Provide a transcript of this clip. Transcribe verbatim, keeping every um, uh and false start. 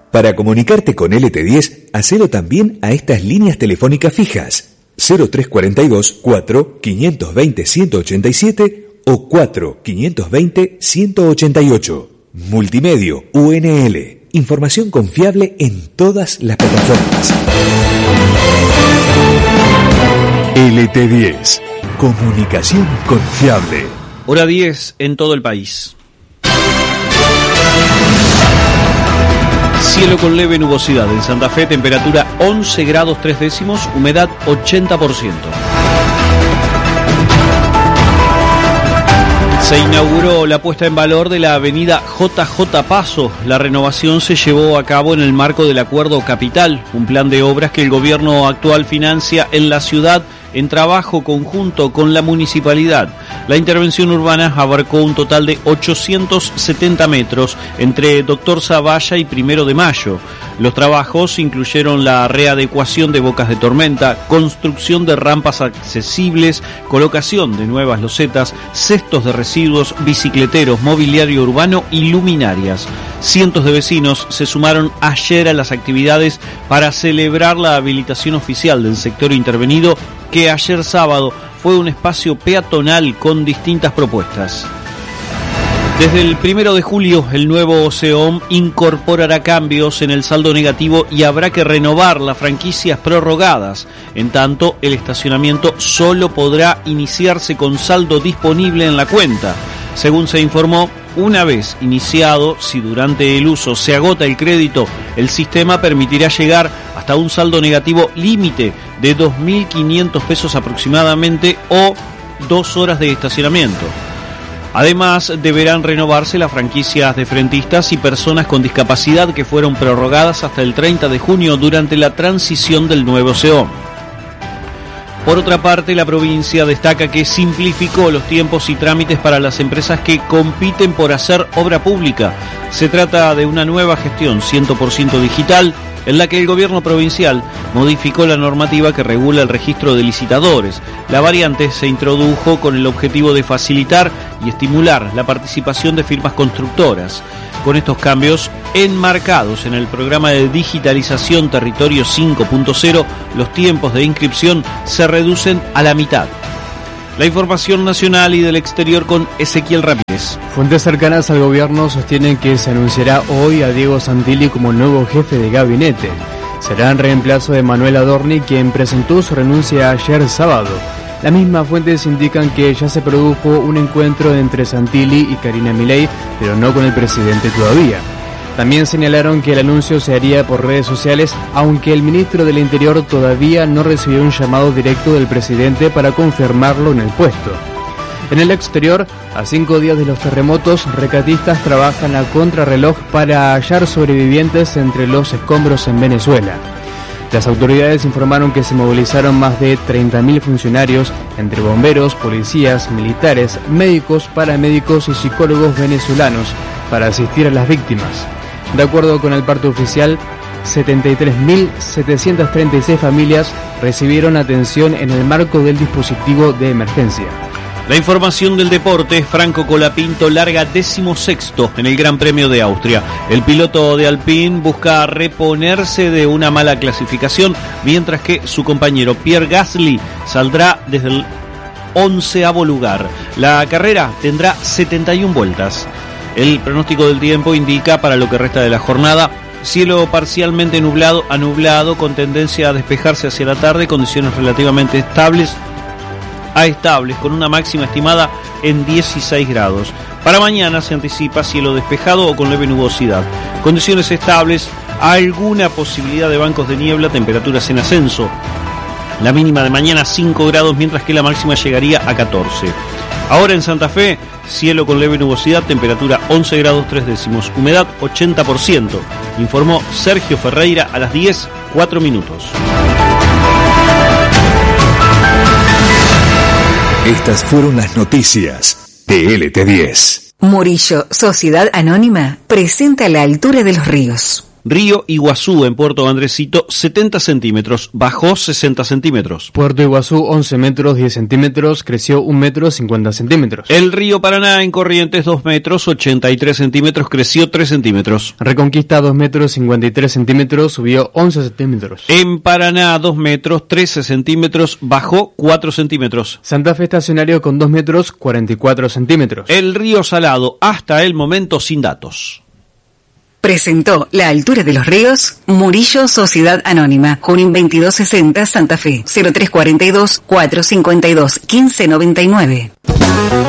Para comunicarte con L T diez, hacelo también a estas líneas telefónicas fijas: cero tres cuarenta y dos, cuatro, quinientos veinte, ciento ochenta y siete o cuatro, quinientos veinte, ciento ochenta y ocho. Multimedio U N L. Información confiable en todas las plataformas. L T diez. Comunicación confiable. Hora diez en todo el país. Cielo con leve nubosidad en Santa Fe, temperatura once grados tres décimos, humedad ochenta por ciento. Se inauguró la puesta en valor de la avenida J J Paso. La renovación se llevó a cabo en el marco del Acuerdo Capital, un plan de obras que el gobierno actual financia en la ciudad en trabajo conjunto con la municipalidad. La intervención urbana abarcó un total de ochocientos setenta metros entre Doctor Zavalla y Primero de Mayo. Los trabajos incluyeron la readecuación de bocas de tormenta, construcción de rampas accesibles, colocación de nuevas losetas, cestos de residuos, bicicleteros, mobiliario urbano y luminarias. Cientos de vecinos se sumaron ayer a las actividades para celebrar la habilitación oficial del sector intervenido, que ayer sábado fue un espacio peatonal con distintas propuestas. Desde el primero de julio, el nuevo SEOM incorporará cambios en el saldo negativo y habrá que renovar las franquicias prorrogadas. En tanto, el estacionamiento solo podrá iniciarse con saldo disponible en la cuenta. Según se informó, una vez iniciado, si durante el uso se agota el crédito, el sistema permitirá llegar hasta un saldo negativo límite de dos mil quinientos pesos aproximadamente o dos horas de estacionamiento. Además, deberán renovarse las franquicias de frentistas y personas con discapacidad que fueron prorrogadas hasta el treinta de junio durante la transición del nuevo SEOM. Por otra parte, la provincia destaca que simplificó los tiempos y trámites para las empresas que compiten por hacer obra pública. Se trata de una nueva gestión cien por ciento digital, en la que el gobierno provincial modificó la normativa que regula el registro de licitadores. La variante se introdujo con el objetivo de facilitar y estimular la participación de firmas constructoras. Con estos cambios enmarcados en el programa de digitalización Territorio cinco punto cero, los tiempos de inscripción se reducen a la mitad. La información nacional y del exterior con Ezequiel Ramírez. Fuentes cercanas al gobierno sostienen que se anunciará hoy a Diego Santilli como nuevo jefe de gabinete. Será en reemplazo de Manuel Adorni, quien presentó su renuncia ayer sábado. Las mismas fuentes indican que ya se produjo un encuentro entre Santilli y Karina Milei, pero no con el presidente todavía. También señalaron que el anuncio se haría por redes sociales, aunque el ministro del Interior todavía no recibió un llamado directo del presidente para confirmarlo en el puesto. En el exterior, a cinco días de los terremotos, rescatistas trabajan a contrarreloj para hallar sobrevivientes entre los escombros en Venezuela. Las autoridades informaron que se movilizaron más de treinta mil funcionarios, entre bomberos, policías, militares, médicos, paramédicos y psicólogos venezolanos, para asistir a las víctimas. De acuerdo con el parte oficial, setenta y tres mil setecientas treinta y seis familias recibieron atención en el marco del dispositivo de emergencia. La información del deporte: Franco Colapinto larga decimosexto en el Gran Premio de Austria. El piloto de Alpine busca reponerse de una mala clasificación, mientras que su compañero Pierre Gasly saldrá desde el onceavo lugar. La carrera tendrá setenta y una vueltas. El pronóstico del tiempo indica para lo que resta de la jornada: cielo parcialmente nublado a nublado con tendencia a despejarse hacia la tarde, condiciones relativamente estables a estables con una máxima estimada en dieciséis grados. Para mañana se anticipa cielo despejado o con leve nubosidad, condiciones estables, alguna posibilidad de bancos de niebla, temperaturas en ascenso. La mínima de mañana cinco grados, mientras que la máxima llegaría a catorce. Ahora en Santa Fe, cielo con leve nubosidad, temperatura once grados tres décimos, humedad ochenta por ciento. Informó Sergio Ferreira a las diez, cuatro minutos. Estas fueron las noticias de L T diez. Murillo, Sociedad Anónima, presenta La Altura de los Ríos. Río Iguazú en Puerto Andresito setenta centímetros, bajó sesenta centímetros. Puerto Iguazú once metros diez centímetros, creció un metro cincuenta centímetros. El río Paraná en Corrientes dos metros ochenta y tres centímetros, creció tres centímetros. Reconquista dos metros cincuenta y tres centímetros, subió once centímetros. En Paraná dos metros trece centímetros, bajó cuatro centímetros. Santa Fe estacionario con dos metros cuarenta y cuatro centímetros. El río Salado hasta el momento sin datos. Presentó La Altura de los Ríos, Murillo Sociedad Anónima, Junín veintidós sesenta, Santa Fe, cero tres cuarenta y dos, cuatrocientos cincuenta y dos, quince noventa y nueve.